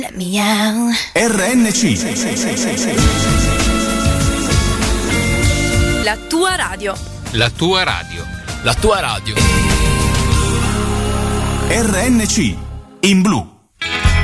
Let me out. RNC. La tua radio. La tua radio. La tua radio. RNC in blu.